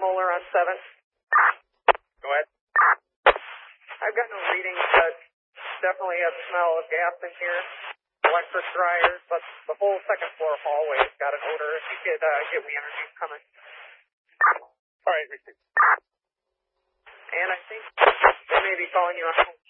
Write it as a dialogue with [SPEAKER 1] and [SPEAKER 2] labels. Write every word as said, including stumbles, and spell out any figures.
[SPEAKER 1] Moeller on seventh.
[SPEAKER 2] Go ahead.
[SPEAKER 1] I've got no readings, but definitely a smell of gas in here. Electric dryers, but the whole second floor hallway has got an odor. If you could uh, get me energy coming.
[SPEAKER 2] All right, Richard.
[SPEAKER 1] And I think they may be calling you on home